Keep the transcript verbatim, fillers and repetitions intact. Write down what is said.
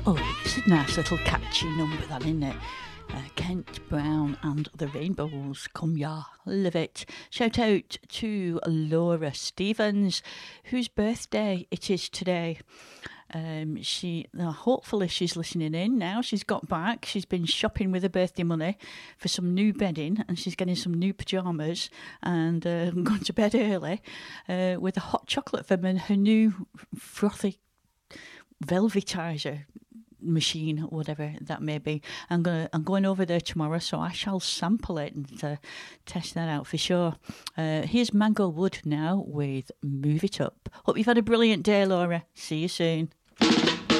Oh, it's a nice little catchy number, that, isn't it? Uh, Kent Brown and the Rainbows, Come Ya, love it. Shout out to Laura Stevens, whose birthday it is today. Um, she, uh, hopefully she's listening in now. She's got back. She's been shopping with her birthday money for some new bedding, and she's getting some new pyjamas and uh, going to bed early uh, with a hot chocolate from her new frothy velvetizer machine, whatever that may be. I'm gonna I'm going over there tomorrow, so I shall sample it and uh, test that out for sure. Uh, here's Mango Wood now with Move It Up. Hope you've had a brilliant day, Laura. See you soon.